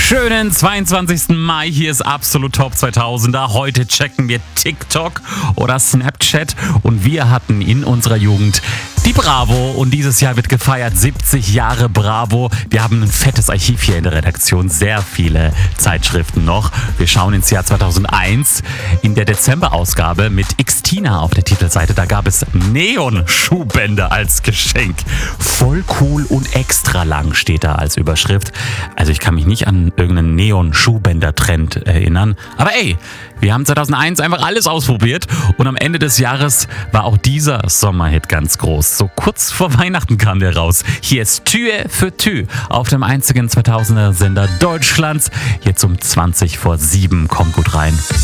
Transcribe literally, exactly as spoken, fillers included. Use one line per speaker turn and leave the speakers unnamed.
Schönen zweiundzwanzigsten Mai, hier ist Absolut Top zweitausender. Heute checken wir TikTok oder Snapchat und wir hatten in unserer Jugend die Bravo und dieses Jahr wird gefeiert siebzig Jahre Bravo. Wir haben ein fettes Archiv hier in der Redaktion, sehr viele Zeitschriften noch. Wir schauen ins Jahr zweitausendeins in der Dezemberausgabe mit Xtina auf der Titelseite. Da gab es Neon-Schuhbänder als Geschenk. Voll cool und extra lang steht da als Überschrift. Also ich kann mich nicht an irgendeinen Neon-Schuhbänder-Trend erinnern. Aber ey, wir haben zweitausendeins einfach alles ausprobiert und am Ende des Jahres war auch dieser Sommerhit ganz groß. So kurz vor Weihnachten kam der raus. Hier ist Tue für Tue auf dem einzigen zweitausender Sender Deutschlands. Jetzt um zwanzig vor sieben. Kommt gut rein.